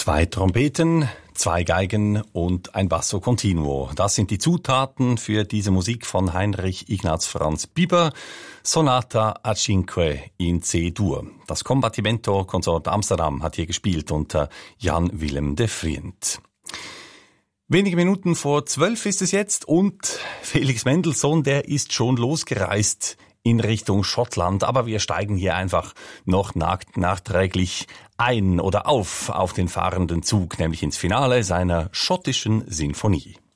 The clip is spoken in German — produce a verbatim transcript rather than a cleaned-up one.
Zwei Trompeten, zwei Geigen und ein Basso Continuo. Das sind die Zutaten für diese Musik von Heinrich Ignaz Franz Biber, Sonata a Cinque in C-Dur. Das Combattimento Consort Amsterdam hat hier gespielt unter Jan Willem de Vriend. Wenige Minuten vor zwölf ist es jetzt und Felix Mendelssohn, der ist schon losgereist in Richtung Schottland, aber wir steigen hier einfach noch nachträglich ein oder auf auf den fahrenden Zug, nämlich ins Finale seiner schottischen Sinfonie.